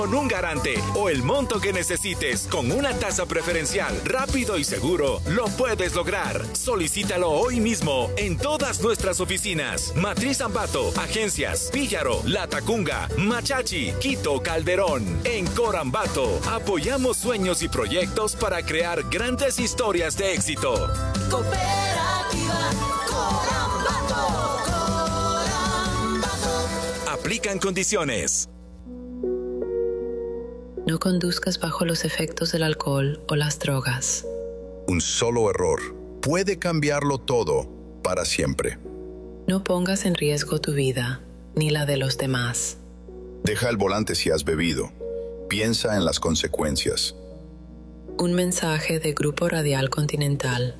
Con un garante o el monto que necesites con una tasa preferencial, rápido y seguro, lo puedes lograr. Solicítalo hoy mismo en todas nuestras oficinas. Matriz Ambato, Agencias, Píllaro, Latacunga, Machachi, Quito, Calderón. En Corambato, apoyamos sueños y proyectos para crear grandes historias de éxito. Cooperativa Corambato. Aplican condiciones. No conduzcas bajo los efectos del alcohol o las drogas. Un solo error puede cambiarlo todo para siempre. No pongas en riesgo tu vida ni la de los demás. Deja el volante si has bebido. Piensa en las consecuencias. Un mensaje de Grupo Radial Continental.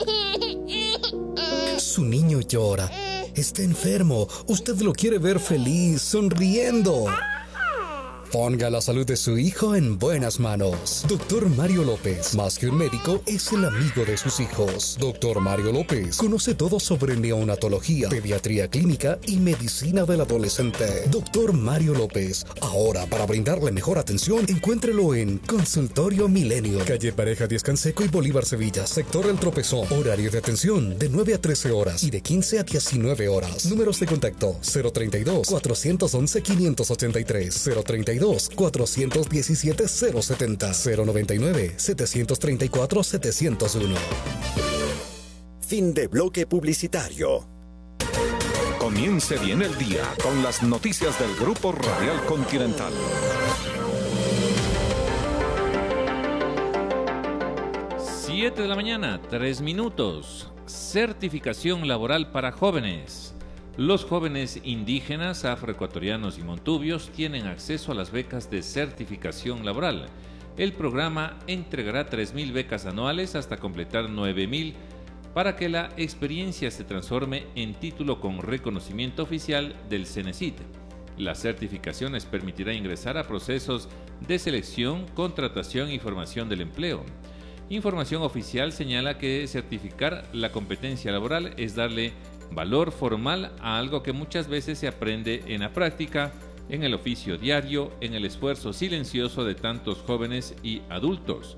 Su niño llora. Está enfermo. Usted lo quiere ver feliz, sonriendo. Ponga la salud de su hijo en buenas manos. Doctor Mario López, más que un médico, es el amigo de sus hijos. Doctor Mario López conoce todo sobre neonatología, pediatría clínica y medicina del adolescente. Doctor Mario López, ahora para brindarle mejor atención, encuéntrelo en Consultorio Milenio, calle Pareja Díaz Canseco y Bolívar Sevilla, sector El Tropezón. Horario de atención de 9 a 13 horas y de 15 a 19 horas. Números de contacto 032-411-583, 032-417-070, 099-734-701. Fin de bloque publicitario. Comience bien el día con las noticias del Grupo Radial Continental. 7 de la mañana, 3 minutos. Certificación laboral para jóvenes. Los jóvenes indígenas, afroecuatorianos y montubios tienen acceso a las becas de certificación laboral. El programa entregará 3.000 becas anuales hasta completar 9.000 para que la experiencia se transforme en título con reconocimiento oficial del CENESID. Las certificaciones permitirá ingresar a procesos de selección, contratación y formación del empleo. Información oficial señala que certificar la competencia laboral es darle valor formal a algo que muchas veces se aprende en la práctica, en el oficio diario, en el esfuerzo silencioso de tantos jóvenes y adultos.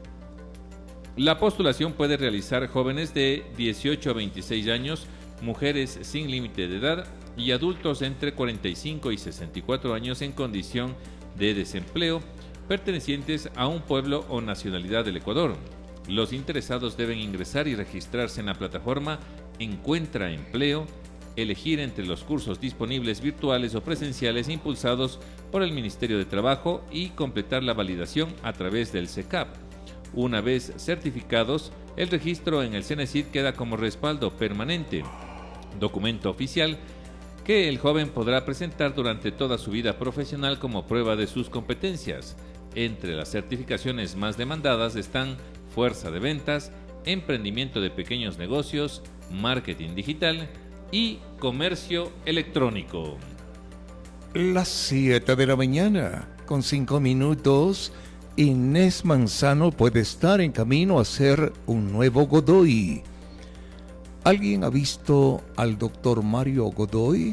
La postulación puede realizar jóvenes de 18 a 26 años, mujeres sin límite de edad y adultos entre 45 y 64 años en condición de desempleo, pertenecientes a un pueblo o nacionalidad del Ecuador. Los interesados deben ingresar y registrarse en la plataforma Encuentra Empleo, elegir entre los cursos disponibles virtuales o presenciales impulsados por el Ministerio de Trabajo y completar la validación a través del CECAP. Una vez certificados, el registro en el CENESID queda como respaldo permanente, documento oficial que el joven podrá presentar durante toda su vida profesional como prueba de sus competencias. Entre las certificaciones más demandadas están fuerza de ventas, emprendimiento de pequeños negocios, marketing digital y comercio electrónico. Las 7 de la mañana, con 5 minutos, Inés Manzano puede estar en camino a ser un nuevo Godoy. ¿Alguien ha visto al doctor Mario Godoy?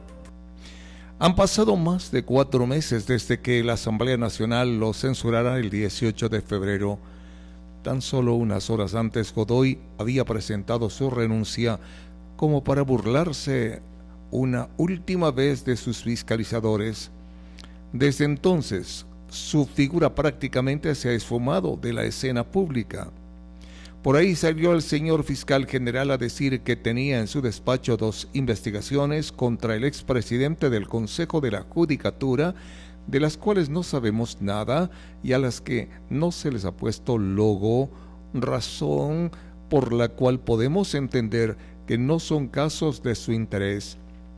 Han pasado más de 4 meses desde que la Asamblea Nacional lo censurara el 18 de febrero. Tan solo unas horas antes, Godoy había presentado su renuncia como para burlarse una última vez de sus fiscalizadores. Desde entonces, su figura prácticamente se ha esfumado de la escena pública. Por ahí salió el señor fiscal general a decir que tenía en su despacho 2 investigaciones contra el expresidente del Consejo de la Judicatura, de las cuales no sabemos nada y a las que no se les ha puesto logo, razón por la cual podemos entender que no son casos de su interés.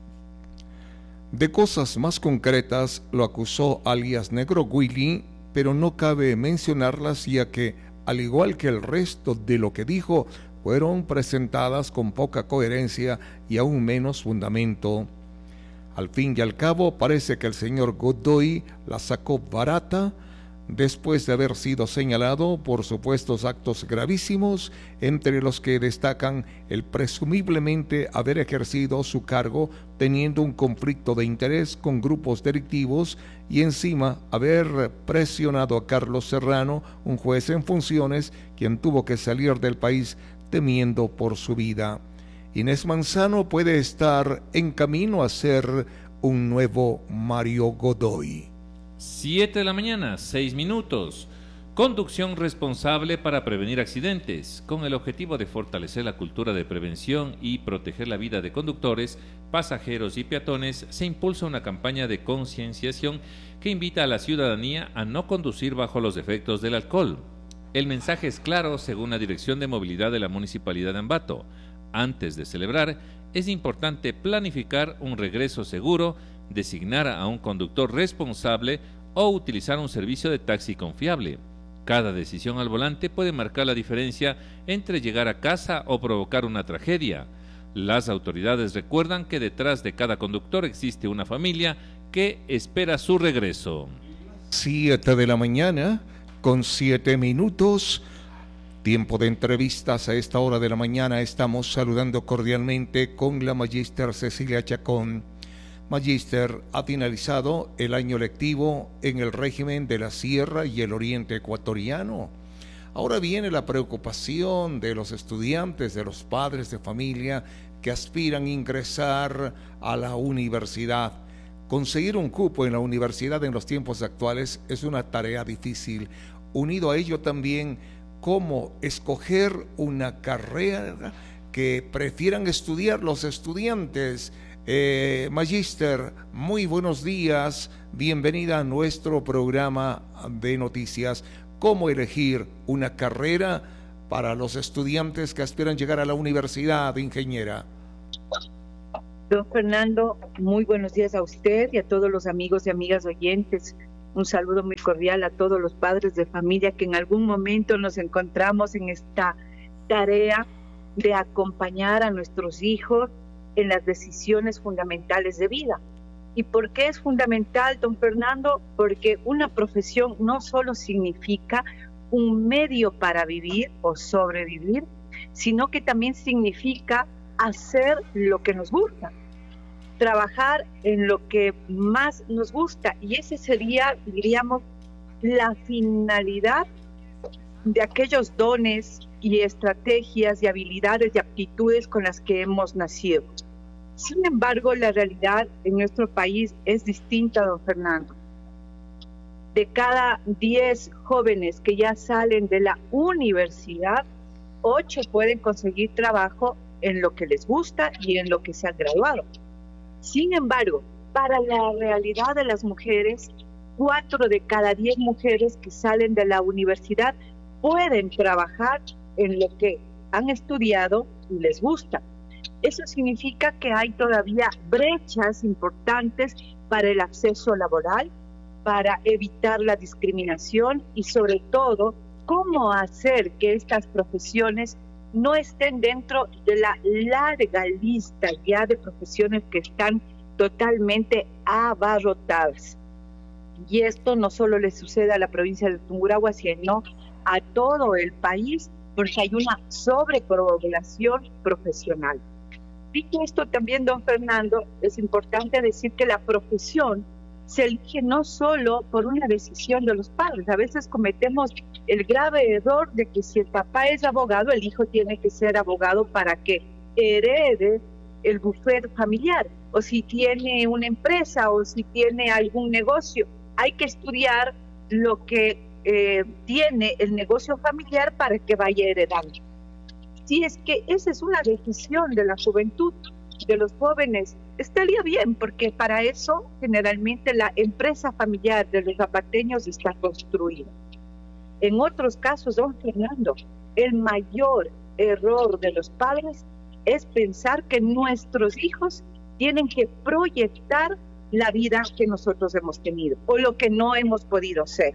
De cosas más concretas lo acusó alias Negro Willy, pero no cabe mencionarlas ya que, al igual que el resto de lo que dijo, fueron presentadas con poca coherencia y aún menos fundamento. Al fin y al cabo, parece que el señor Godoy la sacó barata, después de haber sido señalado por supuestos actos gravísimos, entre los que destacan el presumiblemente haber ejercido su cargo teniendo un conflicto de interés con grupos delictivos y encima haber presionado a Carlos Serrano, un juez en funciones, quien tuvo que salir del país temiendo por su vida. Inés Manzano puede estar en camino a ser un nuevo Mario Godoy. 7 de la mañana, 6 minutos. Conducción responsable para prevenir accidentes. Con el objetivo de fortalecer la cultura de prevención y proteger la vida de conductores, pasajeros y peatones, se impulsa una campaña de concienciación que invita a la ciudadanía a no conducir bajo los efectos del alcohol. El mensaje es claro según la Dirección de Movilidad de la Municipalidad de Ambato. Antes de celebrar, es importante planificar un regreso seguro, designar a un conductor responsable o utilizar un servicio de taxi confiable. Cada decisión al volante puede marcar la diferencia entre llegar a casa o provocar una tragedia. Las autoridades recuerdan que detrás de cada conductor existe una familia que espera su regreso. 7 de la mañana, con 7 minutos. Tiempo de entrevistas a esta hora de la mañana. Estamos saludando cordialmente con la magíster Cecilia Chacón. Magíster, ha finalizado el año lectivo en el régimen de la Sierra y el Oriente Ecuatoriano. Ahora viene la preocupación de los estudiantes, de los padres de familia que aspiran a ingresar a la universidad. Conseguir un cupo en la universidad en los tiempos actuales es una tarea difícil. Unido a ello también, cómo escoger una carrera que prefieran estudiar los estudiantes. Magíster, muy buenos días, bienvenida a nuestro programa de noticias. ¿Cómo elegir una carrera para los estudiantes que aspiran llegar a la universidad, ingeniera? Don Fernando, muy buenos días a usted y a todos los amigos y amigas oyentes. Un saludo muy cordial a todos los padres de familia que en algún momento nos encontramos en esta tarea de acompañar a nuestros hijos en las decisiones fundamentales de vida. ¿Y por qué es fundamental, don Fernando? Porque una profesión no solo significa un medio para vivir o sobrevivir, sino que también significa hacer lo que nos gusta, trabajar en lo que más nos gusta, y ese sería, diríamos, la finalidad de aquellos dones y estrategias y habilidades y aptitudes con las que hemos nacido. Sin embargo, la realidad en nuestro país es distinta, don Fernando. De cada 10 jóvenes que ya salen de la universidad, 8 pueden conseguir trabajo en lo que les gusta y en lo que se han graduado. Sin embargo, para la realidad de las mujeres, 4 de cada 10 mujeres que salen de la universidad pueden trabajar en lo que han estudiado y les gusta. Eso significa que hay todavía brechas importantes para el acceso laboral, para evitar la discriminación y sobre todo, cómo hacer que estas profesiones no estén dentro de la larga lista ya de profesiones que están totalmente abarrotadas. Y esto no solo le sucede a la provincia de Tungurahua, sino a todo el país, porque hay una sobrepoblación profesional. Dicho esto también, don Fernando, es importante decir que la profesión se elige no solo por una decisión de los padres. A veces cometemos el grave error de que si el papá es abogado, el hijo tiene que ser abogado para que herede el bufete familiar, o si tiene una empresa o si tiene algún negocio. Hay que estudiar lo que tiene el negocio familiar para que vaya heredando. Si es que esa es una decisión de la juventud, de los jóvenes, estaría bien, porque para eso generalmente la empresa familiar de los zapateños está construida. En otros casos, don Fernando, el mayor error de los padres es pensar que nuestros hijos tienen que proyectar la vida que nosotros hemos tenido o lo que no hemos podido ser.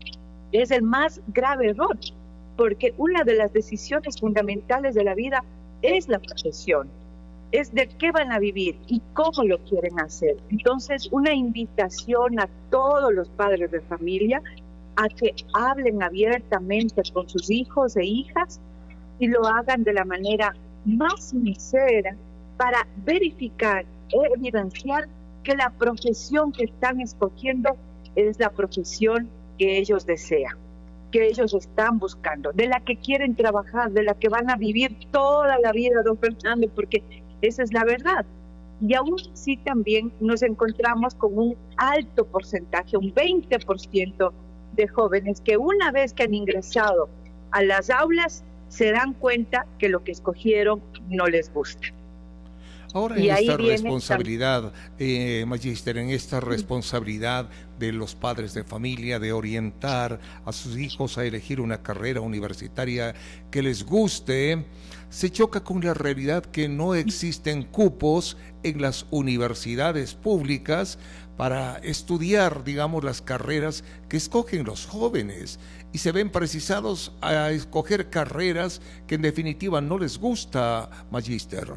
Es el más grave error, porque una de las decisiones fundamentales de la vida es la profesión, es de qué van a vivir y cómo lo quieren hacer. Entonces, una invitación a todos los padres de familia a que hablen abiertamente con sus hijos e hijas y lo hagan de la manera más sincera para verificar, evidenciar que la profesión que están escogiendo es la profesión que ellos desean, que ellos están buscando, de la que quieren trabajar, de la que van a vivir toda la vida, don Fernando, porque esa es la verdad. Y aún así también nos encontramos con un alto porcentaje, un 20% de jóvenes que una vez que han ingresado a las aulas se dan cuenta que lo que escogieron no les gusta. Ahora en esta responsabilidad, Magíster, en esta responsabilidad de los padres de familia de orientar a sus hijos a elegir una carrera universitaria que les guste, se choca con la realidad que no existen cupos en las universidades públicas para estudiar, digamos, las carreras que escogen los jóvenes y se ven precisados a escoger carreras que en definitiva no les gusta, Magíster.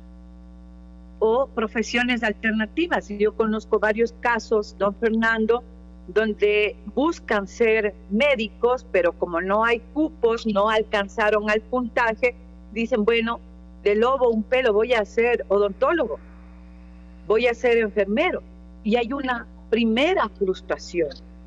O profesiones alternativas. Yo conozco varios casos, don Fernando, donde buscan ser médicos, pero como no hay cupos, no alcanzaron al puntaje, dicen, bueno, de lobo un pelo voy a ser odontólogo, voy a ser enfermero. Y hay una primera frustración,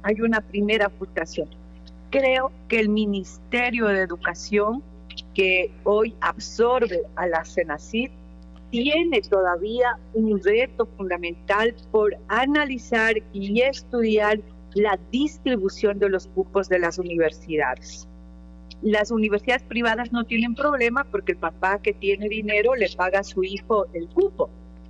Creo que el Ministerio de Educación, que hoy absorbe a la CENACYT, tiene todavía un reto fundamental por analizar y estudiar la distribución de los cupos de las universidades. Las universidades privadas no tienen problema porque el papá que tiene dinero le paga a su hijo el cupo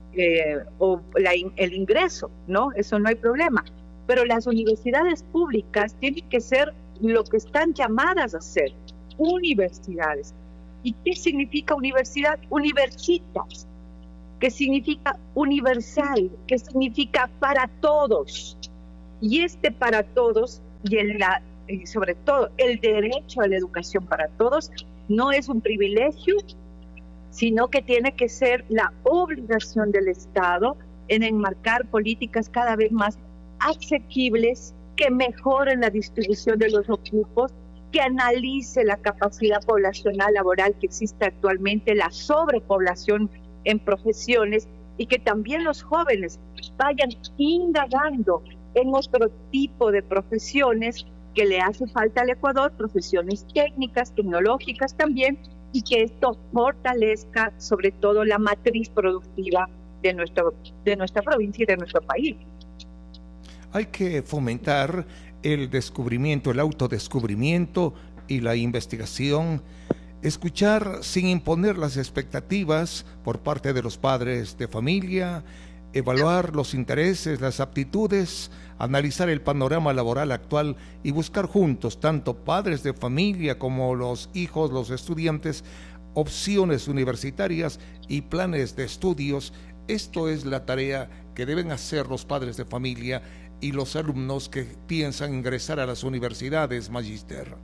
el ingreso, ¿no? Eso no hay problema. Pero las universidades públicas tienen que ser lo que están llamadas a ser, universidades. ¿Y qué significa universidad? Universitas. ¿Qué significa universal? ¿Qué significa para todos? Y para todos, y sobre todo el derecho a la educación para todos, no es un privilegio, sino que tiene que ser la obligación del Estado en enmarcar políticas cada vez más asequibles, que mejoren la distribución de los cupos, que analice la capacidad poblacional laboral que existe actualmente, la sobrepoblación en profesiones, y que también los jóvenes vayan indagando en otro tipo de profesiones que le hace falta al Ecuador, profesiones técnicas, tecnológicas también, y que esto fortalezca sobre todo la matriz productiva de nuestra provincia y de nuestro país. Hay que fomentar el descubrimiento, el autodescubrimiento y la investigación, escuchar sin imponer las expectativas por parte de los padres de familia, evaluar los intereses, las aptitudes, analizar el panorama laboral actual y buscar juntos, tanto padres de familia como los hijos, los estudiantes, opciones universitarias y planes de estudios. Esto es la tarea que deben hacer los padres de familia y los alumnos que piensan ingresar a las universidades, Magíster.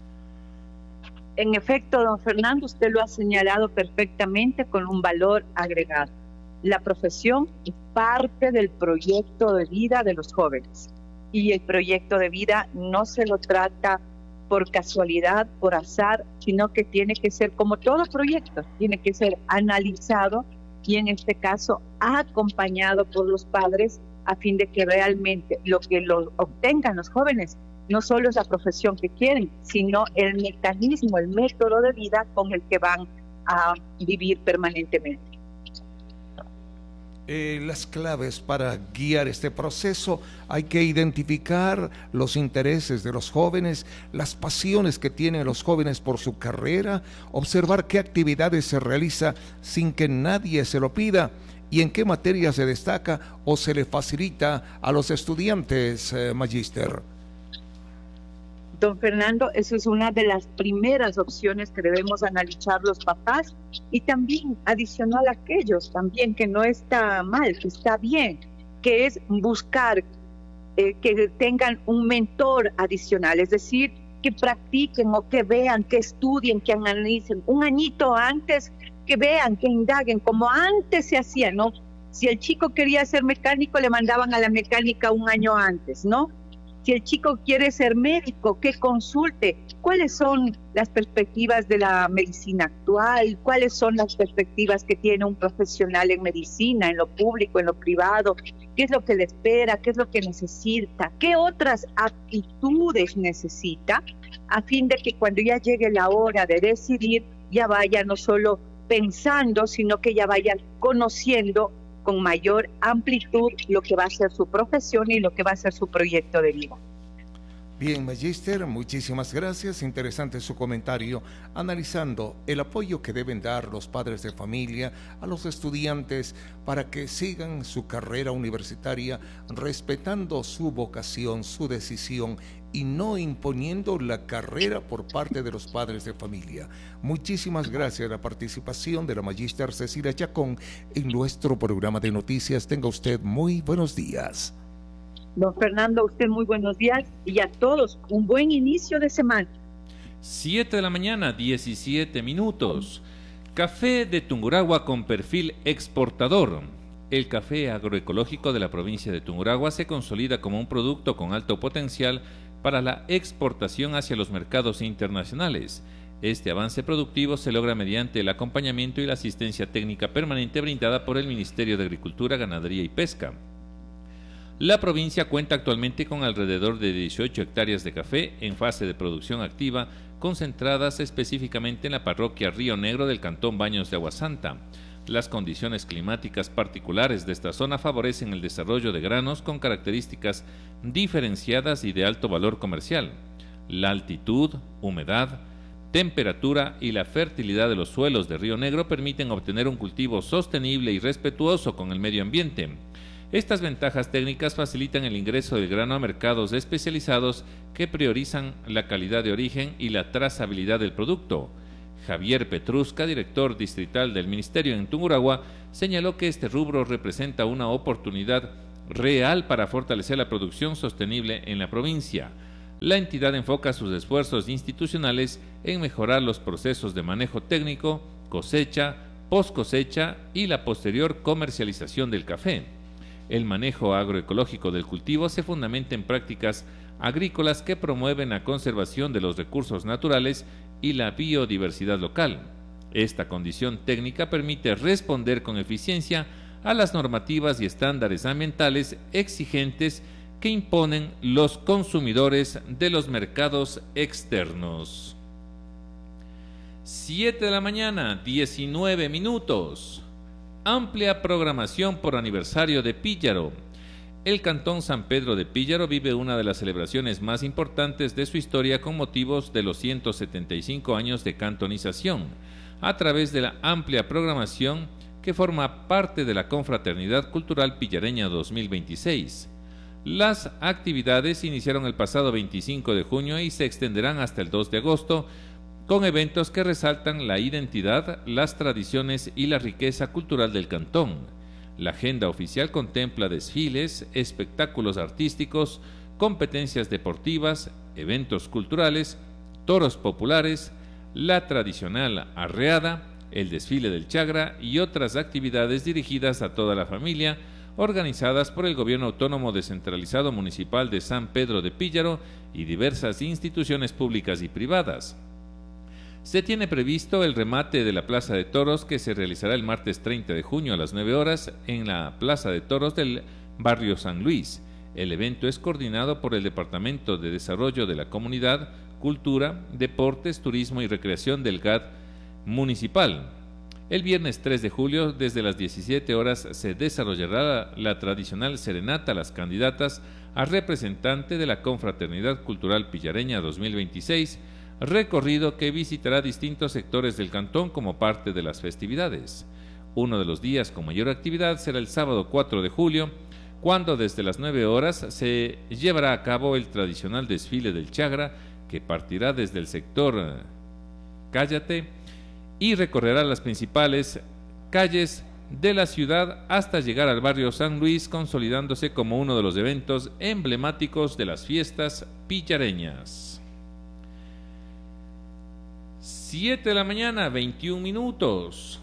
En efecto, don Fernando, usted lo ha señalado perfectamente con un valor agregado. La profesión es parte del proyecto de vida de los jóvenes, y el proyecto de vida no se lo trata por casualidad, por azar, sino que tiene que ser, como todo proyecto, tiene que ser analizado y en este caso acompañado por los padres a fin de que realmente lo que obtengan los jóvenes no solo es la profesión que quieren, sino el mecanismo, el método de vida con el que van a vivir permanentemente. Las claves para guiar este proceso: hay que identificar los intereses de los jóvenes, las pasiones que tienen los jóvenes por su carrera, observar qué actividades se realiza sin que nadie se lo pida y en qué materia se destaca o se le facilita a los estudiantes, Magíster. Don Fernando, eso es una de las primeras opciones que debemos analizar los papás, y también adicional a aquellos también que no está mal, que está bien, que es buscar que tengan un mentor adicional, es decir, que practiquen o que vean, que estudien, que analicen un añito antes, que vean, que indaguen, como antes se hacía, ¿no? Si el chico quería ser mecánico, le mandaban a la mecánica un año antes, ¿no? Si el chico quiere ser médico, que consulte cuáles son las perspectivas de la medicina actual, cuáles son las perspectivas que tiene un profesional en medicina, en lo público, en lo privado, qué es lo que le espera, qué es lo que necesita, qué otras aptitudes necesita, a fin de que cuando ya llegue la hora de decidir, ya vaya no solo pensando, sino que ya vaya conociendo con mayor amplitud lo que va a ser su profesión y lo que va a ser su proyecto de vida. Bien, Magíster, muchísimas gracias. Interesante su comentario, analizando el apoyo que deben dar los padres de familia a los estudiantes para que sigan su carrera universitaria respetando su vocación, su decisión y no imponiendo la carrera por parte de los padres de familia. Muchísimas gracias a la participación de la Magíster Cecilia Chacón en nuestro programa de noticias. Tenga usted muy buenos días. Don Fernando, a usted muy buenos días y a todos un buen inicio de semana. 7 de la mañana, 17 minutos. Café de Tungurahua con perfil exportador. El café agroecológico de la provincia de Tungurahua se consolida como un producto con alto potencial para la exportación hacia los mercados internacionales. Este avance productivo se logra mediante el acompañamiento y la asistencia técnica permanente brindada por el Ministerio de Agricultura, Ganadería y Pesca. La provincia cuenta actualmente con alrededor de 18 hectáreas de café en fase de producción activa, concentradas específicamente en la parroquia Río Negro del cantón Baños de Agua Santa. Las condiciones climáticas particulares de esta zona favorecen el desarrollo de granos con características diferenciadas y de alto valor comercial. La altitud, humedad, temperatura y la fertilidad de los suelos de Río Negro permiten obtener un cultivo sostenible y respetuoso con el medio ambiente. Estas ventajas técnicas facilitan el ingreso del grano a mercados especializados que priorizan la calidad de origen y la trazabilidad del producto. Javier Petrusca, director distrital del Ministerio en Tungurahua, señaló que este rubro representa una oportunidad real para fortalecer la producción sostenible en la provincia. La entidad enfoca sus esfuerzos institucionales en mejorar los procesos de manejo técnico, cosecha, post-cosecha y la posterior comercialización del café. El manejo agroecológico del cultivo se fundamenta en prácticas agrícolas que promueven la conservación de los recursos naturales y la biodiversidad local. Esta condición técnica permite responder con eficiencia a las normativas y estándares ambientales exigentes que imponen los consumidores de los mercados externos. 7 de la mañana, 19 minutos. Amplia programación por aniversario de Píllaro. El Cantón San Pedro de Píllaro vive una de las celebraciones más importantes de su historia con motivos de los 175 años de cantonización, a través de la amplia programación que forma parte de la Confraternidad Cultural Pillareña 2026. Las actividades iniciaron el pasado 25 de junio y se extenderán hasta el 2 de agosto, con eventos que resaltan la identidad, las tradiciones y la riqueza cultural del cantón. La agenda oficial contempla desfiles, espectáculos artísticos, competencias deportivas, eventos culturales, toros populares, la tradicional arreada, el desfile del Chagra y otras actividades dirigidas a toda la familia, organizadas por el Gobierno Autónomo Descentralizado Municipal de San Pedro de Píllaro y diversas instituciones públicas y privadas. Se tiene previsto el remate de la Plaza de Toros, que se realizará el martes 30 de junio a las 9 horas en la Plaza de Toros del barrio San Luis. El evento es coordinado por el Departamento de Desarrollo de la Comunidad, Cultura, Deportes, Turismo y Recreación del GAD municipal. El viernes 3 de julio, desde las 17 horas, se desarrollará la tradicional serenata a las candidatas a representante de la Confraternidad Cultural Pillareña 2026, recorrido que visitará distintos sectores del cantón como parte de las festividades. Uno de los días con mayor actividad será el sábado 4 de julio, cuando desde las 9 horas se llevará a cabo el tradicional desfile del Chagra, que partirá desde el sector Cállate y recorrerá las principales calles de la ciudad hasta llegar al barrio San Luis, consolidándose como uno de los eventos emblemáticos de las fiestas pillareñas. 7 de la mañana, 21 minutos.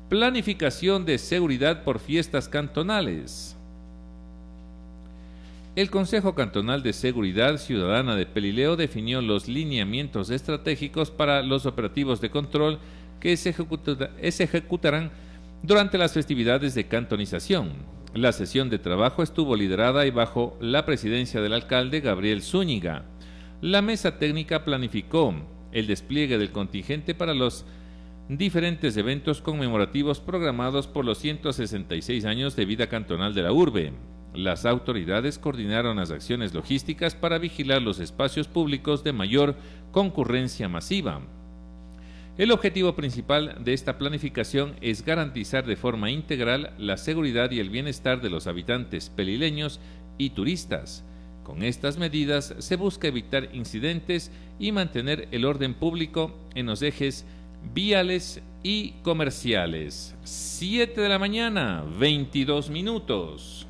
Planificación de seguridad por fiestas cantonales. El Consejo Cantonal de Seguridad Ciudadana de Pelileo definió los lineamientos estratégicos para los operativos de control que se ejecutarán durante las festividades de cantonización. La sesión de trabajo estuvo liderada y bajo la presidencia del alcalde Gabriel Zúñiga. La mesa técnica planificó el despliegue del contingente para los diferentes eventos conmemorativos programados por los 166 años de vida cantonal de la urbe. Las autoridades coordinaron las acciones logísticas para vigilar los espacios públicos de mayor concurrencia masiva. El objetivo principal de esta planificación es garantizar de forma integral la seguridad y el bienestar de los habitantes pelileños y turistas. Con estas medidas se busca evitar incidentes y mantener el orden público en los ejes viales y comerciales. 7 de la mañana, 22 minutos.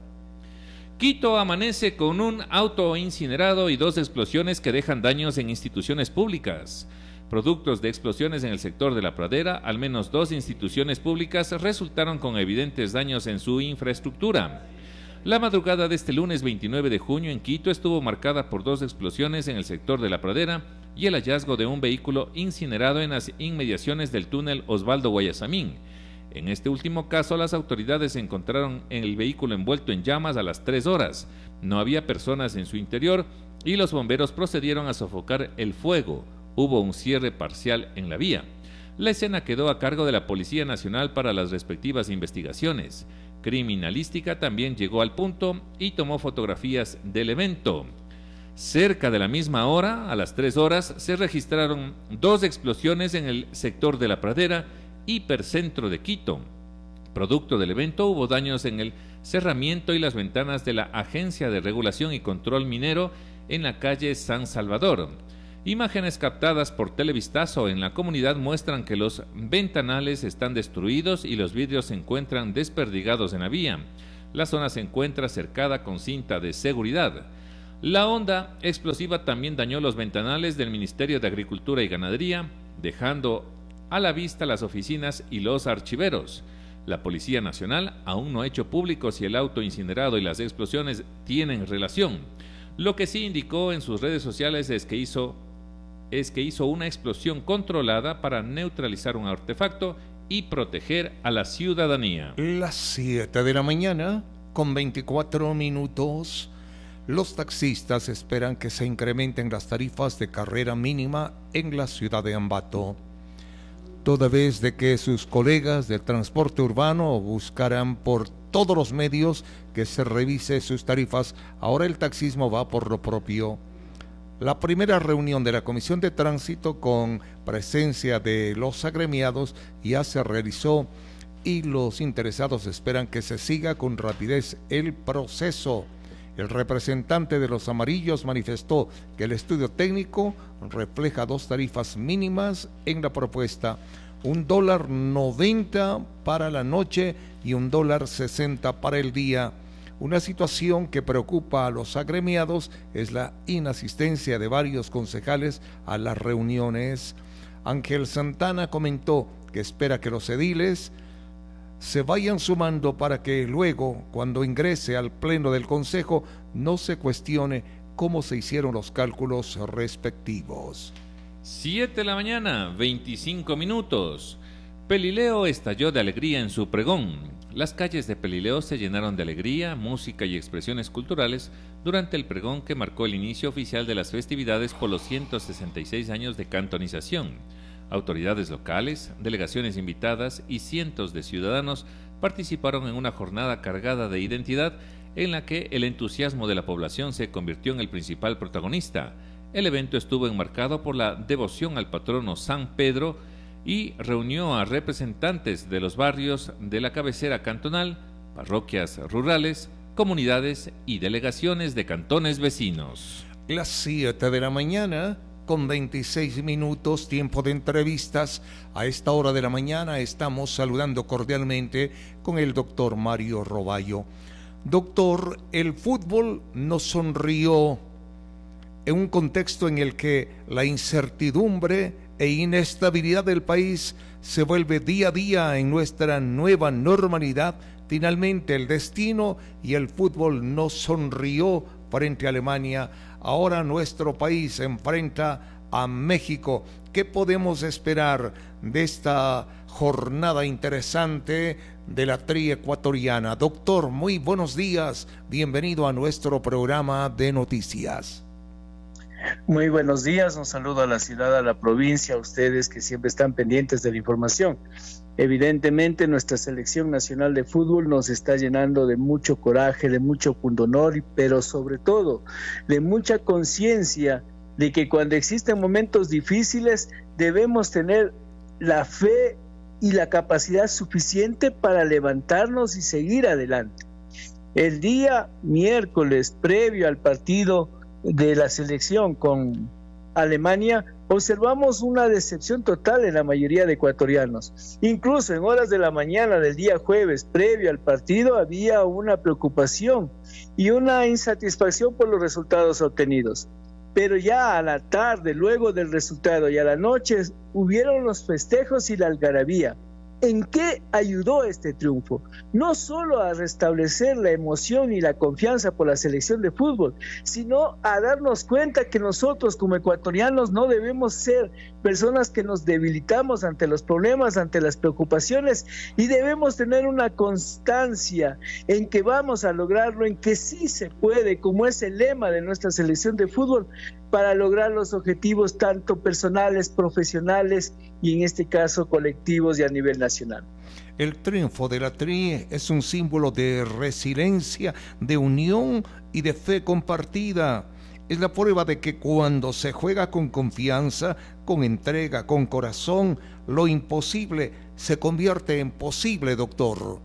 Quito amanece con un auto incinerado y 2 explosiones que dejan daños en instituciones públicas. Productos de explosiones en el sector de La Pradera, al menos 2 instituciones públicas resultaron con evidentes daños en su infraestructura. La madrugada de este lunes 29 de junio en Quito estuvo marcada por 2 explosiones en el sector de La Pradera y el hallazgo de un vehículo incinerado en las inmediaciones del túnel Osvaldo Guayasamín. En este último caso, las autoridades encontraron el vehículo envuelto en llamas a las 3 horas. No había personas en su interior y los bomberos procedieron a sofocar el fuego. Hubo un cierre parcial en la vía. La escena quedó a cargo de la Policía Nacional para las respectivas investigaciones. Criminalística también llegó al punto y tomó fotografías del evento. Cerca de la misma hora, a las 3 horas, se registraron 2 explosiones en el sector de La Pradera, hipercentro de Quito. Producto del evento hubo daños en el cerramiento y las ventanas de la Agencia de Regulación y Control Minero en la calle San Salvador. Imágenes captadas por Televistazo en la comunidad muestran que los ventanales están destruidos y los vidrios se encuentran desperdigados en la vía. La zona se encuentra cercada con cinta de seguridad. La onda explosiva también dañó los ventanales del Ministerio de Agricultura y Ganadería, dejando a la vista las oficinas y los archiveros. La Policía Nacional aún no ha hecho público si el auto incinerado y las explosiones tienen relación. Lo que sí indicó en sus redes sociales es que hizo una explosión controlada para neutralizar un artefacto y proteger a la ciudadanía. Las 7 de la mañana, con 24 minutos, los taxistas esperan que se incrementen las tarifas de carrera mínima en la ciudad de Ambato, toda vez de que sus colegas del transporte urbano buscarán por todos los medios que se revise sus tarifas. Ahora el taxismo va por lo propio. La primera reunión de la Comisión de Tránsito con presencia de los agremiados ya se realizó y los interesados esperan que se siga con rapidez el proceso. El representante de los amarillos manifestó que el estudio técnico refleja 2 tarifas mínimas en la propuesta, $1.90 para la noche y $1.60 para el día. Una situación que preocupa a los agremiados es la inasistencia de varios concejales a las reuniones. Ángel Santana comentó que espera que los ediles se vayan sumando para que luego, cuando ingrese al pleno del Consejo, no se cuestione cómo se hicieron los cálculos respectivos. 7 de la mañana, 25 minutos. Pelileo estalló de alegría en su pregón. Las calles de Pelileo se llenaron de alegría, música y expresiones culturales durante el pregón que marcó el inicio oficial de las festividades por los 166 años de cantonización. Autoridades locales, delegaciones invitadas y cientos de ciudadanos participaron en una jornada cargada de identidad en la que el entusiasmo de la población se convirtió en el principal protagonista. El evento estuvo enmarcado por la devoción al patrono San Pedro y reunió a representantes de los barrios de la cabecera cantonal, parroquias rurales, comunidades y delegaciones de cantones vecinos. Las 7 de la mañana, con 26 minutos, tiempo de entrevistas. A esta hora de la mañana estamos saludando cordialmente con el doctor Mario Roballo. Doctor, el fútbol nos sonrió en un contexto en el que la incertidumbre e inestabilidad del país se vuelve día a día en nuestra nueva normalidad. Finalmente el destino y el fútbol nos sonrió frente a Alemania. Ahora nuestro país se enfrenta a México. ¿Qué podemos esperar de esta jornada interesante de la tri ecuatoriana? Doctor, muy buenos días. Bienvenido a nuestro programa de noticias. Muy buenos días, un saludo a la ciudad, a la provincia, a ustedes que siempre están pendientes de la información. Evidentemente nuestra selección nacional de fútbol nos está llenando de mucho coraje, de mucho pundonor, pero sobre todo de mucha conciencia de que cuando existen momentos difíciles debemos tener la fe y la capacidad suficiente para levantarnos y seguir adelante. El día miércoles, previo al partido de la selección con Alemania, observamos una decepción total en la mayoría de ecuatorianos. Incluso en horas de la mañana del día jueves, previo al partido, había una preocupación y una insatisfacción por los resultados obtenidos. Pero ya a la tarde, luego del resultado y a la noche, hubieron los festejos y la algarabía. ¿En qué ayudó este triunfo? No solo a restablecer la emoción y la confianza por la selección de fútbol, sino a darnos cuenta que nosotros como ecuatorianos no debemos ser personas que nos debilitamos ante los problemas, ante las preocupaciones, y debemos tener una constancia en que vamos a lograrlo, en que sí se puede, como es el lema de nuestra selección de fútbol, para lograr los objetivos tanto personales, profesionales y en este caso colectivos y a nivel nacional. El triunfo de la tri es un símbolo de resiliencia, de unión y de fe compartida. Es la prueba de que cuando se juega con confianza, con entrega, con corazón, lo imposible se convierte en posible, doctor.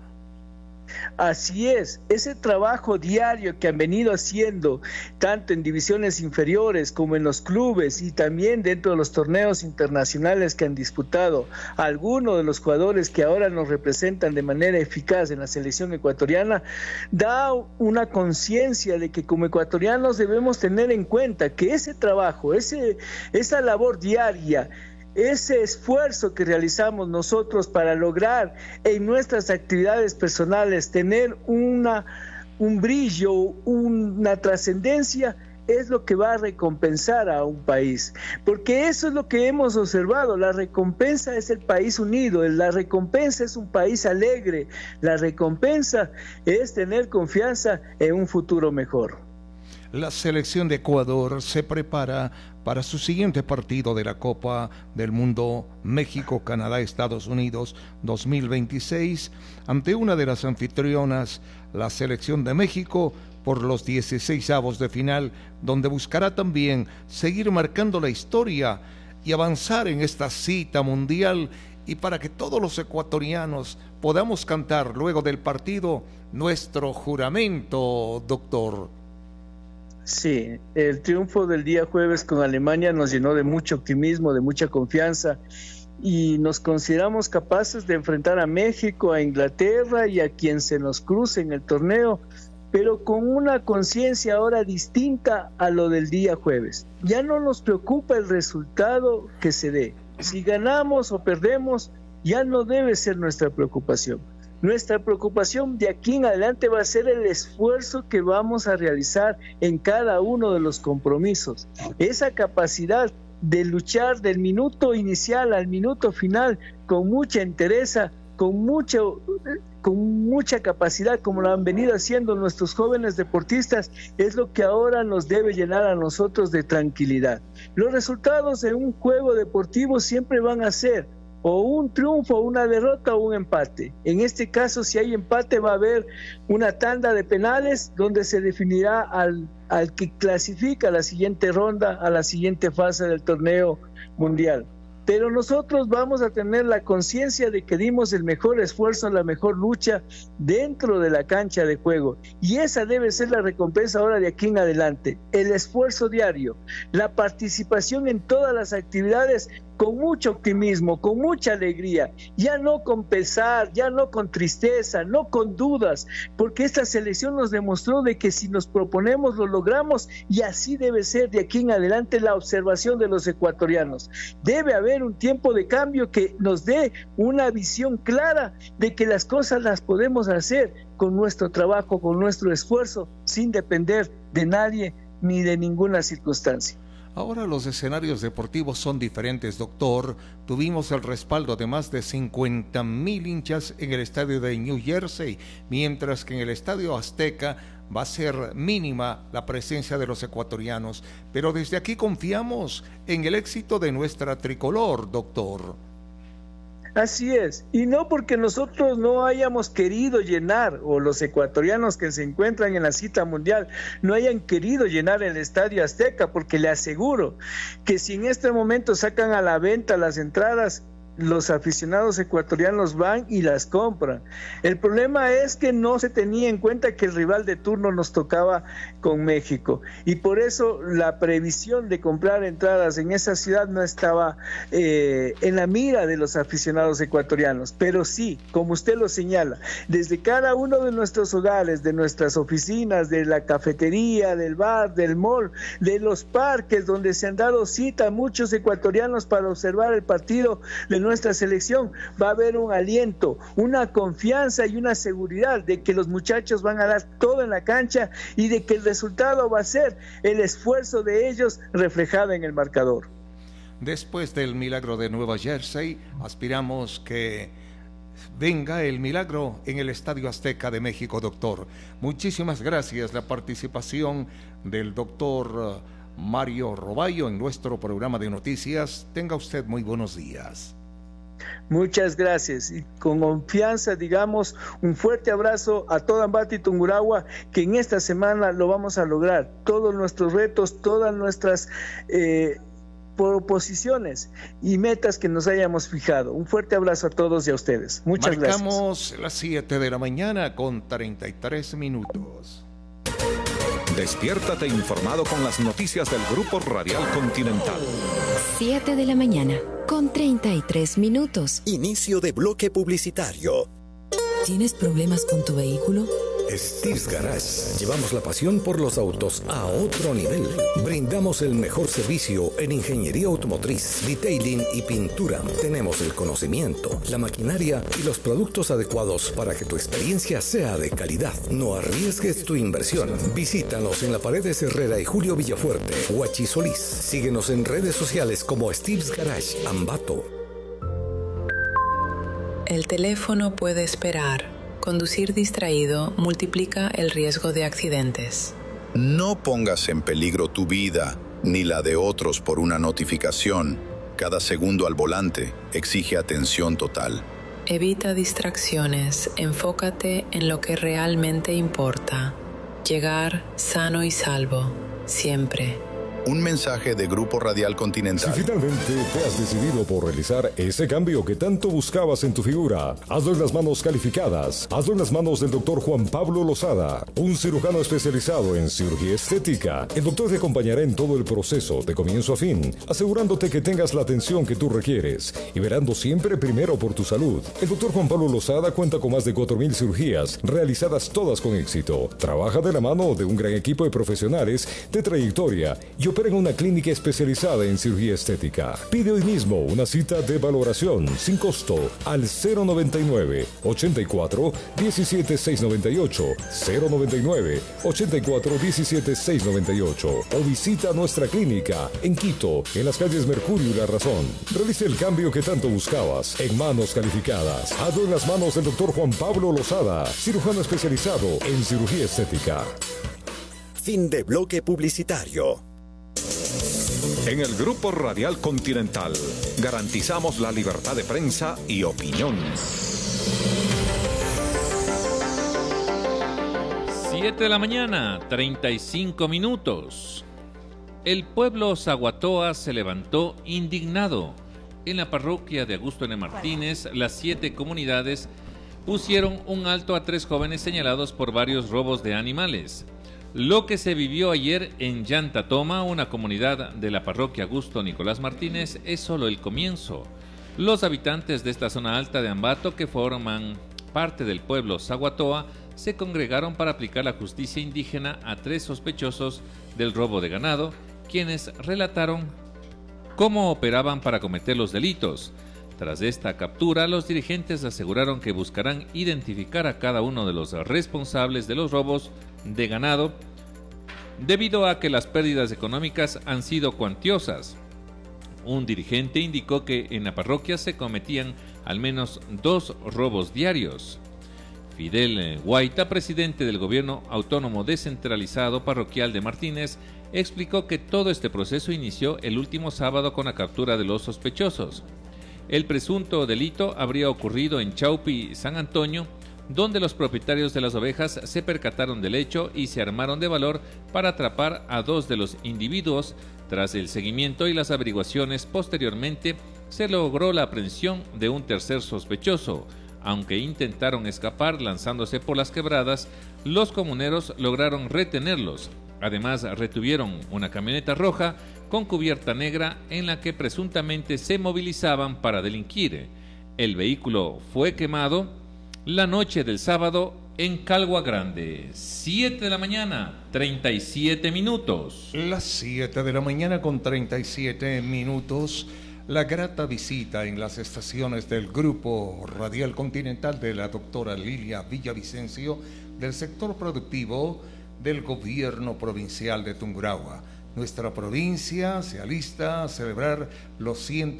Así es, ese trabajo diario que han venido haciendo tanto en divisiones inferiores como en los clubes y también dentro de los torneos internacionales que han disputado algunos de los jugadores que ahora nos representan de manera eficaz en la selección ecuatoriana, da una conciencia de que como ecuatorianos debemos tener en cuenta que ese trabajo, esa labor diaria, ese esfuerzo que realizamos nosotros para lograr en nuestras actividades personales tener un brillo, una trascendencia, es lo que va a recompensar a un país, porque eso es lo que hemos observado. La recompensa es el país unido, la recompensa es un país alegre, la recompensa es tener confianza en un futuro mejor. La selección de Ecuador se prepara para su siguiente partido de la Copa del Mundo México, Canadá, Estados Unidos 2026 ante una de las anfitrionas, la selección de México, por los 16avos de final, donde buscará también seguir marcando la historia y avanzar en esta cita mundial, y para que todos los ecuatorianos podamos cantar luego del partido nuestro juramento, doctor. Sí, el triunfo del día jueves con Alemania nos llenó de mucho optimismo, de mucha confianza, y nos consideramos capaces de enfrentar a México, a Inglaterra y a quien se nos cruce en el torneo, pero con una conciencia ahora distinta a lo del día jueves. Ya no nos preocupa el resultado que se dé. Si ganamos o perdemos, ya no debe ser nuestra preocupación. Nuestra preocupación de aquí en adelante va a ser el esfuerzo que vamos a realizar en cada uno de los compromisos. Esa capacidad de luchar del minuto inicial al minuto final con mucha entereza, con mucha capacidad, como lo han venido haciendo nuestros jóvenes deportistas, es lo que ahora nos debe llenar a nosotros de tranquilidad. Los resultados de un juego deportivo siempre van a ser o un triunfo, una derrota o un empate. En este caso, si hay empate, va a haber una tanda de penales donde se definirá al que clasifica a la siguiente ronda, a la siguiente fase del torneo mundial. Pero nosotros vamos a tener la conciencia de que dimos el mejor esfuerzo, la mejor lucha dentro de la cancha de juego, y esa debe ser la recompensa ahora de aquí en adelante, el esfuerzo diario, la participación en todas las actividades con mucho optimismo, con mucha alegría, ya no con pesar, ya no con tristeza, no con dudas, porque esta selección nos demostró de que si nos proponemos lo logramos, y así debe ser de aquí en adelante la observación de los ecuatorianos. Debe haber haber un tiempo de cambio que nos dé una visión clara de que las cosas las podemos hacer con nuestro trabajo, con nuestro esfuerzo, sin depender de nadie ni de ninguna circunstancia. Ahora los escenarios deportivos son diferentes, doctor. Tuvimos el respaldo de más de 50,000 hinchas en el estadio de New Jersey, mientras que en el estadio Azteca va a ser mínima la presencia de los ecuatorianos. Pero desde aquí confiamos en el éxito de nuestra tricolor, doctor. Así es, y no porque nosotros no hayamos querido llenar, o los ecuatorianos que se encuentran en la cita mundial no hayan querido llenar el Estadio Azteca, porque le aseguro que si en este momento sacan a la venta las entradas, los aficionados ecuatorianos van y las compran. El problema es que no se tenía en cuenta que el rival de turno nos tocaba con México, y por eso la previsión de comprar entradas en esa ciudad no estaba en la mira de los aficionados ecuatorianos. Pero sí, como usted lo señala, desde cada uno de nuestros hogares, de nuestras oficinas, de la cafetería, del bar, del mall, de los parques donde se han dado cita muchos ecuatorianos para observar el partido de nuestra selección, va a haber un aliento, una confianza y una seguridad de que los muchachos van a dar todo en la cancha y de que el resultado va a ser el esfuerzo de ellos reflejado en el marcador. Después del milagro de Nueva Jersey, aspiramos que venga el milagro en el Estadio Azteca de México, doctor. Muchísimas gracias. La participación del doctor Mario Roballo en nuestro programa de noticias. Tenga usted muy buenos días. Muchas gracias, y con confianza digamos un fuerte abrazo a toda Ambato y Tungurahua, que en esta semana lo vamos a lograr, todos nuestros retos, todas nuestras proposiciones y metas que nos hayamos fijado. Un fuerte abrazo a todos y a ustedes. Muchas gracias. Marcamos las 7 de la mañana con 33 minutos. Despiértate informado con las noticias del Grupo Radial Continental. 7 de la mañana con 33 minutos. Inicio de bloque publicitario. ¿Tienes problemas con tu vehículo? Steve's Garage. Llevamos la pasión por los autos a otro nivel. Brindamos el mejor servicio en ingeniería automotriz, detailing y pintura. Tenemos el conocimiento, la maquinaria y los productos adecuados para que tu experiencia sea de calidad. No arriesgues tu inversión. Visítanos en la Paredes Herrera y Julio Villafuerte, Huachi Solís. Síguenos en redes sociales como Steve's Garage Ambato. El teléfono puede esperar. Conducir distraído multiplica el riesgo de accidentes. No pongas en peligro tu vida ni la de otros por una notificación. Cada segundo al volante exige atención total. Evita distracciones, enfócate en lo que realmente importa. Llegar sano y salvo, siempre. Un mensaje de Grupo Radial Continental. Si finalmente te has decidido por realizar ese cambio que tanto buscabas en tu figura, hazlo en las manos calificadas. Hazlo en las manos del Dr. Juan Pablo Lozada, un cirujano especializado en cirugía estética. El doctor te acompañará en todo el proceso, de comienzo a fin, asegurándote que tengas la atención que tú requieres y verando siempre primero por tu salud. El Dr. Juan Pablo Lozada cuenta con más de 4,000 cirugías, realizadas todas con éxito. Trabaja de la mano de un gran equipo de profesionales de trayectoria y opera en una clínica especializada en cirugía estética. Pide hoy mismo una cita de valoración sin costo al 099 84 17 698, 099 84 17 698 o visita nuestra clínica en Quito, en las calles Mercurio y La Razón. Realice el cambio que tanto buscabas en manos calificadas. Hazlo en las manos del Dr. Juan Pablo Lozada, cirujano especializado en cirugía estética. Fin de bloque publicitario. En el Grupo Radial Continental garantizamos la libertad de prensa y opinión. 7 de la mañana, 35 minutos. El pueblo Zaguatoa se levantó indignado. En la parroquia de Augusto N. Martínez, las 7 comunidades pusieron un alto a 3 jóvenes señalados por varios robos de animales. Lo que se vivió ayer en Yantatoma, una comunidad de la parroquia Augusto Nicolás Martínez, es solo el comienzo. Los habitantes de esta zona alta de Ambato, que forman parte del pueblo Zaguatoa, se congregaron para aplicar la justicia indígena a 3 sospechosos del robo de ganado, quienes relataron cómo operaban para cometer los delitos. Tras esta captura, los dirigentes aseguraron que buscarán identificar a cada uno de los responsables de los robos de ganado, debido a que las pérdidas económicas han sido cuantiosas. Un dirigente indicó que en la parroquia se cometían al menos 2 robos diarios. Fidel Guaita, presidente del Gobierno Autónomo Descentralizado Parroquial de Martínez, explicó que todo este proceso inició el último sábado con la captura de los sospechosos. El presunto delito habría ocurrido en Chaupi, San Antonio, donde los propietarios de las ovejas se percataron del hecho y se armaron de valor para atrapar a 2 de los individuos. Tras el seguimiento y las averiguaciones, posteriormente se logró la aprehensión de un tercer sospechoso. Aunque intentaron escapar lanzándose por las quebradas, los comuneros lograron retenerlos. Además, retuvieron una camioneta roja con cubierta negra en la que presuntamente se movilizaban para delinquir. El vehículo fue quemado la noche del sábado en Calgua Grande. 7 de la mañana, 37 minutos. Las 7 de la mañana con 37 minutos. La grata visita en las estaciones del Grupo Radial Continental de la doctora Lilia Villavicencio del sector productivo del Gobierno Provincial de Tungurahua. Nuestra provincia se alista a celebrar los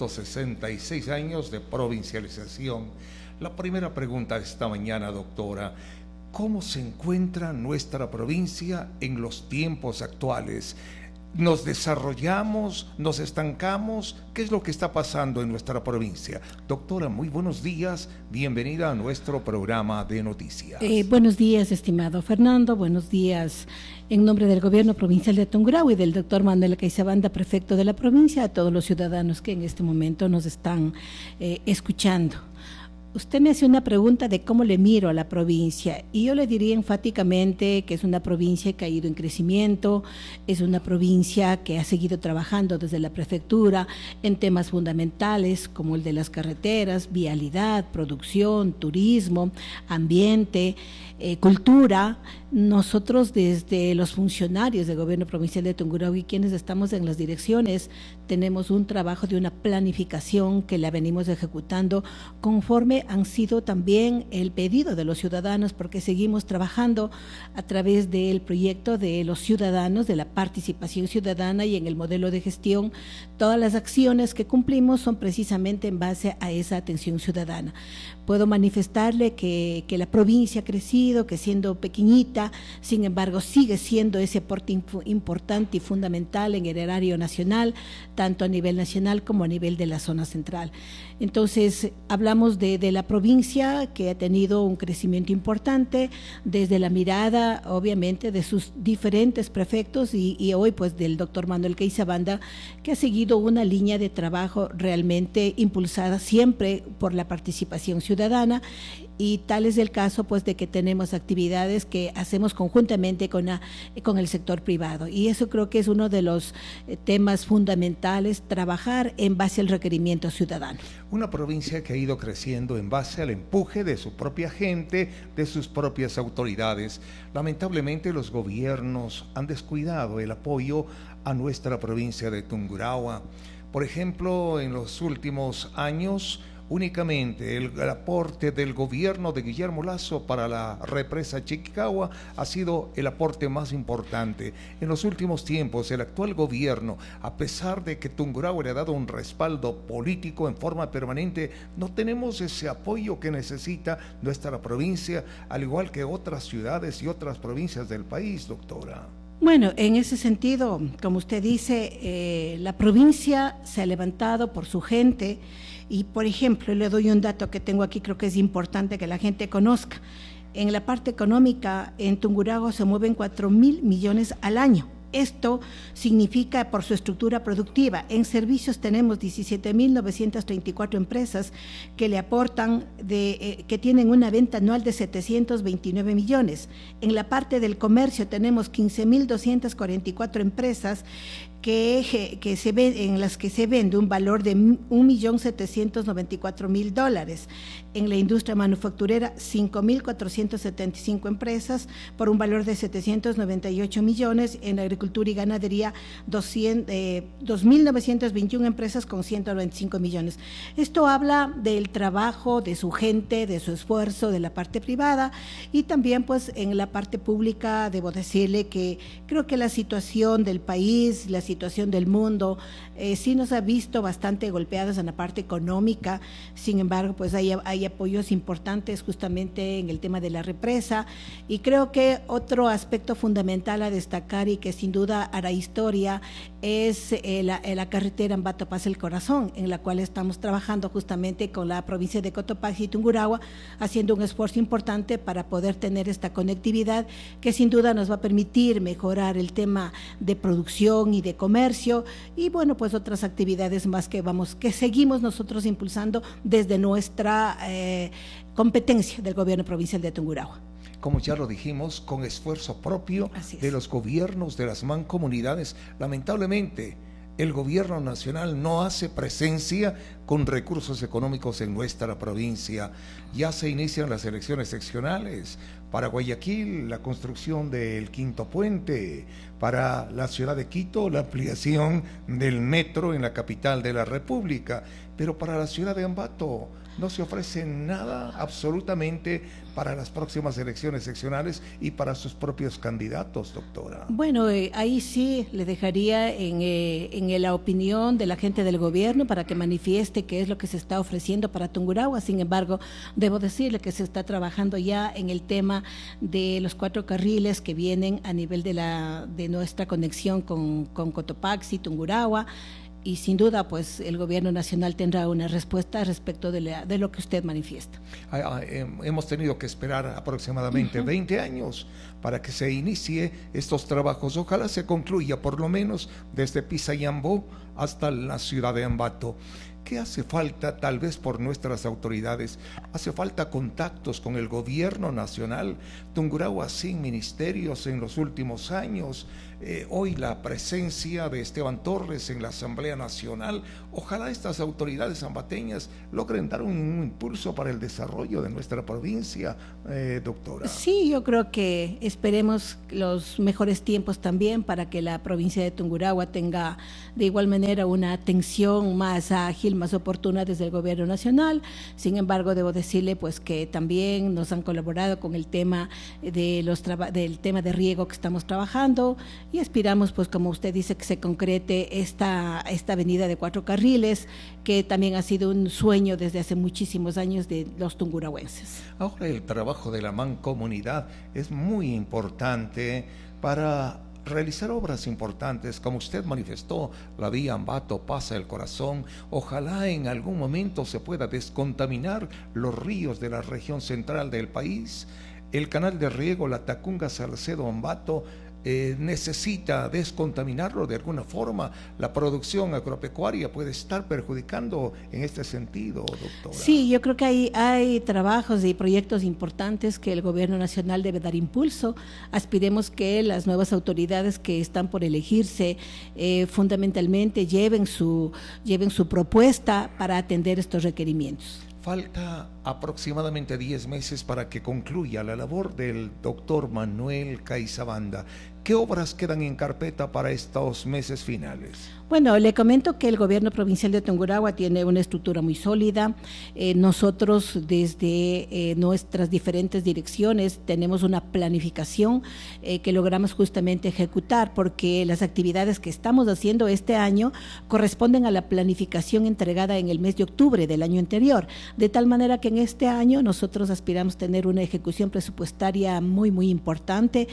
166 años de provincialización. La primera pregunta esta mañana, doctora: ¿cómo se encuentra nuestra provincia en los tiempos actuales? ¿Nos desarrollamos? ¿Nos estancamos? ¿Qué es lo que está pasando en nuestra provincia? Doctora, muy buenos días. Bienvenida a nuestro programa de noticias. Buenos días, estimado Fernando. Buenos días en nombre del Gobierno Provincial de Tungurahua y del doctor Manuel Caizabanda, prefecto de la provincia, a todos los ciudadanos que en este momento nos están escuchando. Usted me hace una pregunta de cómo le miro a la provincia y yo le diría enfáticamente que es una provincia que ha ido en crecimiento, es una provincia que ha seguido trabajando desde la prefectura en temas fundamentales como el de las carreteras, vialidad, producción, turismo, ambiente, cultura. Nosotros desde los funcionarios del Gobierno Provincial de Tungurahua y quienes estamos en las direcciones tenemos un trabajo de una planificación que la venimos ejecutando conforme han sido también el pedido de los ciudadanos, porque seguimos trabajando a través del proyecto de los ciudadanos, de la participación ciudadana, y en el modelo de gestión todas las acciones que cumplimos son precisamente en base a esa atención ciudadana. Puedo manifestarle que la provincia ha crecido, que siendo pequeñita, sin embargo sigue siendo ese aporte importante y fundamental en el erario nacional, tanto a nivel nacional como a nivel de la zona central. Entonces, hablamos de la provincia que ha tenido un crecimiento importante desde la mirada, obviamente, de sus diferentes prefectos y hoy pues del doctor Manuel Caizabanda, que ha seguido una línea de trabajo realmente impulsada siempre por la participación ciudadana, y tal es el caso pues de que tenemos actividades que hacemos conjuntamente con el sector privado, y eso creo que es uno de los temas fundamentales, trabajar en base al requerimiento ciudadano. Una provincia que ha ido creciendo en base al empuje de su propia gente, de sus propias autoridades. Lamentablemente los gobiernos han descuidado el apoyo a nuestra provincia de Tungurahua. Por ejemplo, en los últimos años, únicamente el aporte del gobierno de Guillermo Lasso para la represa Chiquicagua ha sido el aporte más importante. En los últimos tiempos, el actual gobierno, a pesar de que Tungurahua le ha dado un respaldo político en forma permanente, no tenemos ese apoyo que necesita nuestra provincia, al igual que otras ciudades y otras provincias del país, doctora. Bueno, en ese sentido, como usted dice, la provincia se ha levantado por su gente. Y, por ejemplo, le doy un dato que tengo aquí, creo que es importante que la gente conozca. En la parte económica, en Tungurahua se mueven 4.000 millones al año. Esto significa por su estructura productiva. En servicios tenemos 17.934 empresas que le aportan, que tienen una venta anual de 729 millones. En la parte del comercio tenemos 15.244 empresas en las que se vende un valor de $1.794.000. En la industria manufacturera, 5.475 empresas por un valor de 798 millones. En la agricultura y ganadería, 2.921 empresas con 195 millones. Esto habla del trabajo de su gente, de su esfuerzo, de la parte privada, y también pues en la parte pública debo decirle que creo que la situación del país, la situación del mundo, sí nos ha visto bastante golpeadas en la parte económica. Sin embargo, pues hay apoyos importantes justamente en el tema de la represa, y creo que otro aspecto fundamental a destacar y que sin duda hará historia es la carretera Ambato-Paz el Corazón, en la cual estamos trabajando justamente con la provincia de Cotopaxi y Tungurahua, haciendo un esfuerzo importante para poder tener esta conectividad que sin duda nos va a permitir mejorar el tema de producción y de comercio, y bueno, pues otras actividades más que seguimos nosotros impulsando desde nuestra competencia del gobierno provincial de Tungurahua. Como ya lo dijimos, con esfuerzo propio de los gobiernos de las mancomunidades. Lamentablemente, el gobierno nacional no hace presencia con recursos económicos en nuestra provincia. Ya se inician las elecciones seccionales. Para Guayaquil, la construcción del quinto puente. Para la ciudad de Quito, la ampliación del metro en la capital de la República. Pero para la ciudad de Ambato no se ofrece nada absolutamente para las próximas elecciones seccionales y para sus propios candidatos, doctora. Bueno, ahí sí le dejaría en la opinión de la gente del gobierno para que manifieste qué es lo que se está ofreciendo para Tungurahua. Sin embargo, debo decirle que se está trabajando ya en el tema de los 4 carriles que vienen a nivel de nuestra conexión con Cotopaxi, Tungurahua. Y sin duda, pues el gobierno nacional tendrá una respuesta respecto de lo que usted manifiesta. Hemos tenido que esperar aproximadamente 20 años para que se inicie estos trabajos. Ojalá se concluya por lo menos desde Pisayambó hasta la ciudad de Ambato. ¿Qué hace falta tal vez por nuestras autoridades? Hace falta contactos con el gobierno nacional. Tungurahua sin ministerios en los últimos años. Hoy la presencia de Esteban Torres en la Asamblea Nacional. Ojalá estas autoridades ambateñas logren dar un impulso para el desarrollo de nuestra provincia, doctora. Sí, yo creo que esperemos los mejores tiempos también para que la provincia de Tungurahua tenga de igual manera una atención más ágil, más oportuna desde el gobierno nacional. Sin embargo, debo decirle pues que también nos han colaborado con el tema del tema de riego que estamos trabajando, y aspiramos, pues como usted dice, que se concrete esta avenida de 4 carriles, que también ha sido un sueño desde hace muchísimos años de los tungurahuenses. Ahora el trabajo de la mancomunidad es muy importante para realizar obras importantes, como usted manifestó, la vía Ambato-Paz el Corazón. Ojalá en algún momento se pueda descontaminar los ríos de la región central del país. El canal de riego, la Tacunga-Salcedo-Ambato, necesita descontaminarlo de alguna forma. La producción agropecuaria puede estar perjudicando en este sentido, doctora. Sí, yo creo que hay trabajos y proyectos importantes que el gobierno nacional debe dar impulso. Aspiremos que las nuevas autoridades que están por elegirse fundamentalmente lleven su propuesta para atender estos requerimientos. Falta aproximadamente 10 meses para que concluya la labor del doctor Manuel Caizabanda. ¿Qué obras quedan en carpeta para estos meses finales? Bueno, le comento que el gobierno provincial de Tungurahua tiene una estructura muy sólida. Nosotros desde nuestras diferentes direcciones tenemos una planificación que logramos justamente ejecutar, porque las actividades que estamos haciendo este año corresponden a la planificación entregada en el mes de octubre del año anterior, de tal manera que en este año nosotros aspiramos tener una ejecución presupuestaria muy, muy importante,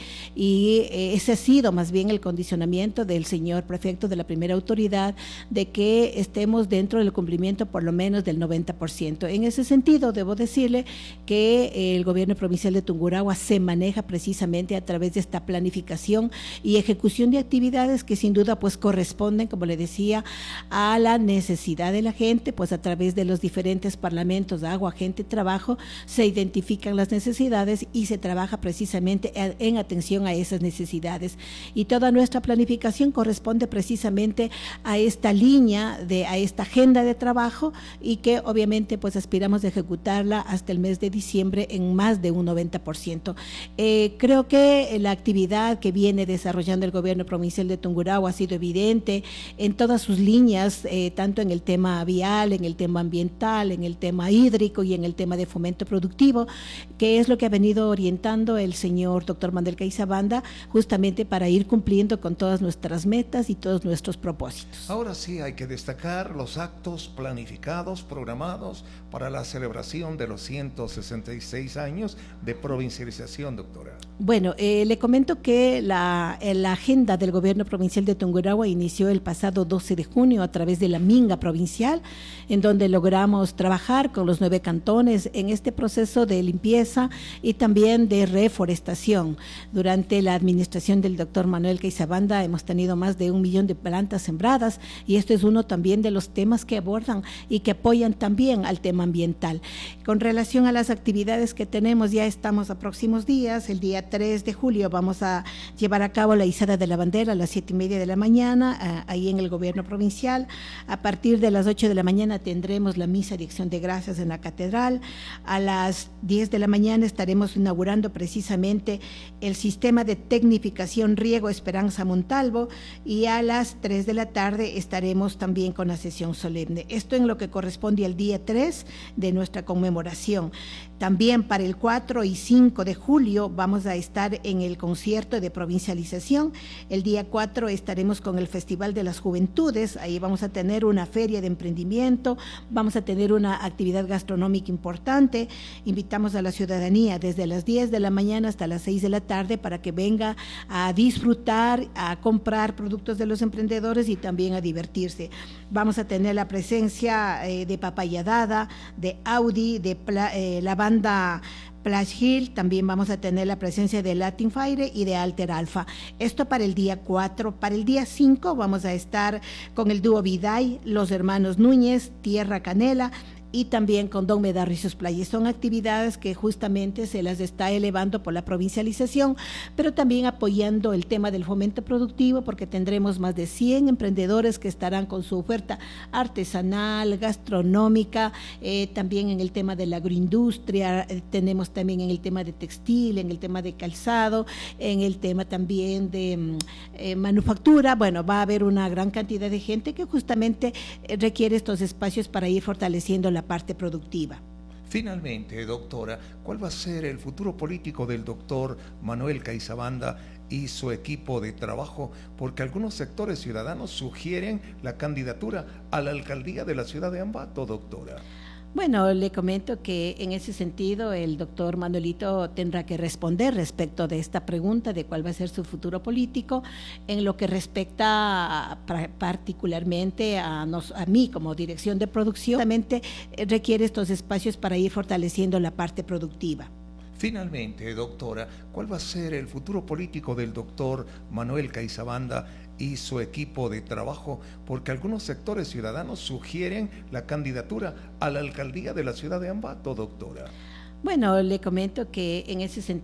y ese ha sido más bien el condicionamiento del señor prefecto de la primera autoridad, de que estemos dentro del cumplimiento por lo menos del 90%. En ese sentido, debo decirle que el gobierno provincial de Tungurahua se maneja precisamente a través de esta planificación y ejecución de actividades que sin duda pues corresponden, como le decía, a la necesidad de la gente. Pues a través de los diferentes parlamentos de agua, gente, trabajo, se identifican las necesidades y se trabaja precisamente en atención a esas necesidades. actividades. Y toda nuestra planificación corresponde precisamente a esta línea, a esta agenda de trabajo, y que obviamente pues aspiramos a ejecutarla hasta el mes de diciembre en más de un 90%. Creo que la actividad que viene desarrollando el gobierno provincial de Tungurahua ha sido evidente en todas sus líneas, tanto en el tema vial, en el tema ambiental, en el tema hídrico y en el tema de fomento productivo, que es lo que ha venido orientando el señor doctor Manuel Quaizabanda, justamente para ir cumpliendo con todas nuestras metas y todos nuestros propósitos. Ahora sí hay que destacar los actos planificados, programados para la celebración de los 166 años de provincialización, doctora. Bueno, le comento que la agenda del gobierno provincial de Tungurahua inició el pasado 12 de junio a través de la Minga provincial, en donde logramos trabajar con los 9 cantones en este proceso de limpieza y también de reforestación. Durante la administración del doctor Manuel Quaizabanda hemos tenido más de 1 millón de plantas sembradas, y esto es uno también de los temas que abordan y que apoyan también al tema ambiental. Con relación a las actividades que tenemos, ya estamos a próximos días. El día 3 de julio vamos a llevar a cabo la izada de la bandera a las 7:30 de la mañana, ahí en el gobierno provincial. A partir de las 8 de la mañana tendremos la misa de acción de gracias en la catedral. A las 10 de la mañana estaremos inaugurando precisamente el sistema de tecnificación riego Esperanza Montalvo, y a las 3 de la tarde estaremos también con la sesión solemne. Esto en lo que corresponde al día 3 de nuestra conmemoración. También para el 4 y 5 de julio vamos a estar en el concierto de provincialización. El día 4 estaremos con el Festival de las Juventudes. Ahí vamos a tener una feria de emprendimiento, vamos a tener una actividad gastronómica importante. Invitamos a la ciudadanía desde las 10 de la mañana hasta las 6 de la tarde para que venga a disfrutar, a comprar productos de los emprendedores y también a divertirse. Vamos a tener la presencia de Papaya Dada, de Audi, de la banda Flash Hill. También vamos a tener la presencia de Latin Fire y de Alter Alpha. Esto para el día 4. Para el día 5 vamos a estar con el dúo Viday, los hermanos Núñez, Tierra Canela, y también con Don Medardo y sus playas. Son actividades que justamente se las está elevando por la provincialización, pero también apoyando el tema del fomento productivo, porque tendremos más de 100 emprendedores que estarán con su oferta artesanal, gastronómica, también en el tema de la agroindustria, tenemos también en el tema de textil, en el tema de calzado, en el tema también de manufactura. Bueno, va a haber una gran cantidad de gente que justamente requiere estos espacios para ir fortaleciendo la parte productiva. Finalmente, doctora, ¿cuál va a ser el futuro político del doctor Manuel Quaizabanda y su equipo de trabajo? Porque algunos sectores ciudadanos sugieren la candidatura a la alcaldía de la ciudad de Ambato, doctora. Bueno, le comento que en ese sentido el doctor Manuelito tendrá que responder respecto de esta pregunta de cuál va a ser su futuro político. En lo que respecta particularmente a mí como dirección de producción, realmente requiere estos espacios para ir fortaleciendo la parte productiva. Finalmente, doctora, ¿cuál va a ser el futuro político del doctor Manuel Quaizabanda y su equipo de trabajo? Porque algunos sectores ciudadanos sugieren la candidatura a la alcaldía de la ciudad de Ambato, doctora. Bueno, le comento que en ese sentido